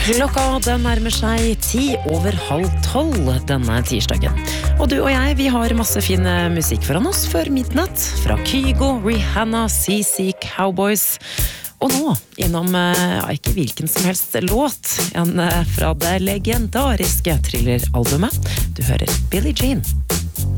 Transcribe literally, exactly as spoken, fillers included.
Klokka den nærmer seg ti over halv tolv denne tirsdagen. Og du og jeg, vi har masse fin musikk foran oss før midnatt. Fra Kygo, Rihanna, C C Cowboys. Og nå, innom ja, ikke hvilken som helst låt, en fra det legendariske thriller-albumet. Du hører Billie Jean.